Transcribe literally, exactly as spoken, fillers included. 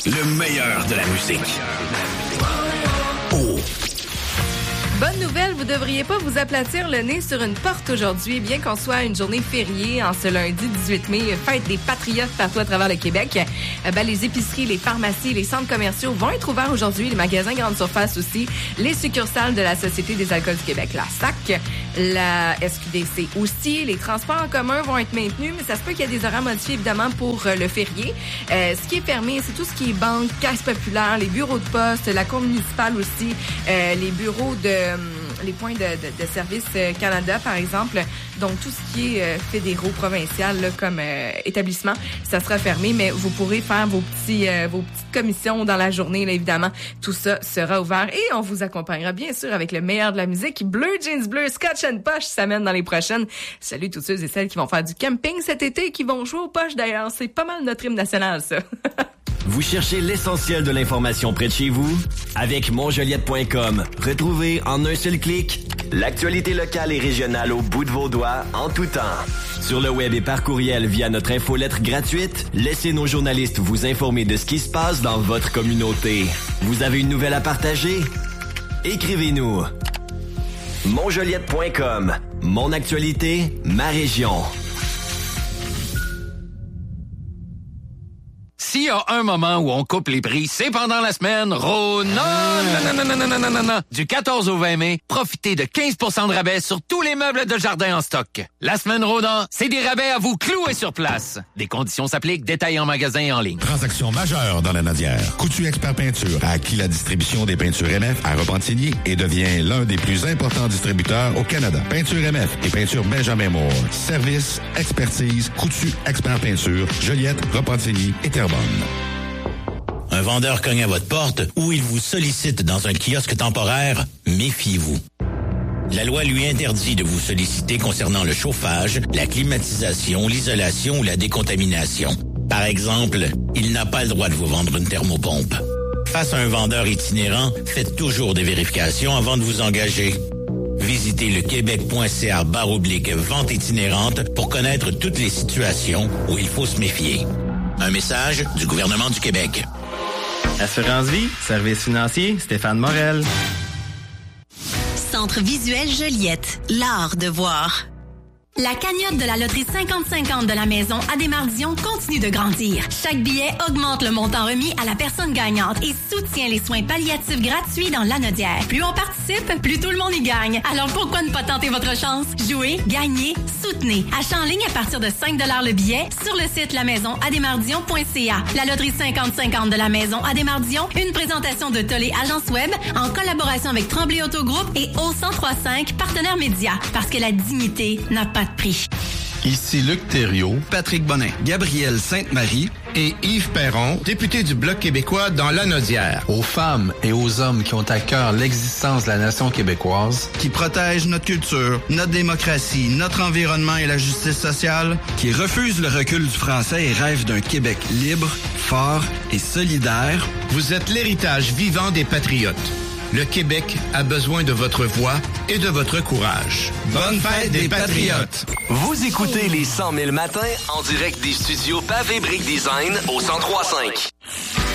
Le meilleur de la musique. Oh. Bonne nouvelle, vous devriez pas vous aplatir le nez sur une porte aujourd'hui, bien qu'on soit une journée fériée en ce lundi dix-huit mai, fête des patriotes partout à travers le Québec. Ben, les épiceries, les pharmacies, les centres commerciaux vont être ouverts aujourd'hui, les magasins grande surface aussi, les succursales de la Société des alcools du Québec, la S A C, la S Q D C aussi, les transports en commun vont être maintenus, mais ça se peut qu'il y ait des horaires modifiés évidemment pour euh, le férié. Euh, ce qui est fermé, c'est tout ce qui est banque, caisse populaire, les bureaux de poste, la cour municipale aussi, euh, les bureaux de les points de, de, de service Canada, par exemple. Donc, tout ce qui est euh, fédéraux, provincial, là, comme euh, établissement, ça sera fermé, mais vous pourrez faire vos petits euh, vos petites commissions dans la journée, là, évidemment. Tout ça sera ouvert et on vous accompagnera, bien sûr, avec le meilleur de la musique. Bleu Jeans Bleu, Scotch and Poche s'amène dans les prochaines. Salut tous ceux et celles qui vont faire du camping cet été et qui vont jouer aux poches, d'ailleurs. C'est pas mal notre hymne national, ça. Vous cherchez l'essentiel de l'information près de chez vous? Avec Montjoliette point com, retrouvez en un seul clic l'actualité locale et régionale au bout de vos doigts en tout temps. Sur le web et par courriel via notre infolettre gratuite, laissez nos journalistes vous informer de ce qui se passe dans votre communauté. Vous avez une nouvelle à partager? Écrivez-nous. Montjoliette point com, mon actualité, ma région. S'il y a un moment où on coupe les prix, c'est pendant la semaine Rona. Non, non, non, non, non, non, non, non. Du quatorze au vingt mai, profitez de quinze pour cent de rabais sur tous les meubles de jardin en stock. La semaine Rona, c'est des rabais à vous clouer sur place. Des conditions s'appliquent, détails en magasin et en ligne. Transaction majeure dans la Nodière. Coutu Expert Peinture a acquis la distribution des peintures M F à Repentigny et devient l'un des plus importants distributeurs au Canada. Peinture M F et peinture Benjamin Moore. Service, expertise, Coutu Expert Peinture, Joliette, Repentigny et Terrebonne. Un vendeur cogne à votre porte ou il vous sollicite dans un kiosque temporaire, méfiez-vous. La loi lui interdit de vous solliciter concernant le chauffage, la climatisation, l'isolation ou la décontamination. Par exemple, il n'a pas le droit de vous vendre une thermopompe. Face à un vendeur itinérant, faites toujours des vérifications avant de vous engager. Visitez le québec.ca barre oblique vente itinérante pour connaître toutes les situations où il faut se méfier. Un message du gouvernement du Québec. Assurance Vie, service financier, Stéphane Morel. Centre visuel Joliette, l'art de voir. La cagnotte de la loterie cinquante cinquante de la maison Adémar-Dion continue de grandir. Chaque billet augmente le montant remis à la personne gagnante et soutient les soins palliatifs gratuits dans l'Anaudière. Plus on participe, plus tout le monde y gagne. Alors pourquoi ne pas tenter votre chance? Jouez, gagnez, soutenez. Achat en ligne à partir de cinq dollars le billet sur le site la maison adémar-dion point c a. La loterie cinquante cinquante de la maison Adémar-Dion, une présentation de Tollé Agence Web en collaboration avec Tremblay Autogroupe et O cent trois cinq, partenaire média. Parce que la dignité n'a pas de prix. Ici Luc Thériault, Patrick Bonin, Gabrielle Sainte-Marie et Yves Perron, député du Bloc québécois dans l'Anaudière. Aux femmes et aux hommes qui ont à cœur l'existence de la nation québécoise, qui protègent notre culture, notre démocratie, notre environnement et la justice sociale, qui refusent le recul du français et rêvent d'un Québec libre, fort et solidaire. Vous êtes l'héritage vivant des patriotes. Le Québec a besoin de votre voix et de votre courage. Bonne fête des patriotes! Vous écoutez les cent mille matins en direct des studios Pavé Brick Design au cent trois cinq.